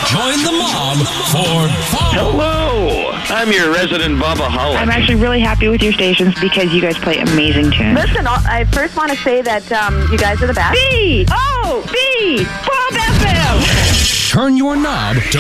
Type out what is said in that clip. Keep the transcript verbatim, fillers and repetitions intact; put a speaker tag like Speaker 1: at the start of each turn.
Speaker 1: Join the mob for fun.
Speaker 2: Hello, I'm your resident Bubba-holic.
Speaker 3: I'm actually really happy with your stations because you guys play amazing tunes.
Speaker 4: Listen, I first want to say that um, you guys are the best.
Speaker 3: B O B Bob F M.
Speaker 1: Turn your knob to